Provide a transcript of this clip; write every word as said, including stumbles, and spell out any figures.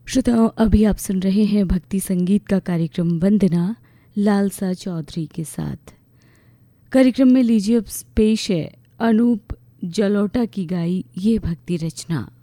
श्रोताओं, अभी आप सुन रहे हैं भक्ति संगीत का कार्यक्रम वंदना लालसा चौधरी के साथ। कार्यक्रम में लीजिए अब पेश है अनूप जलोटा की गाई ये भक्ति रचना।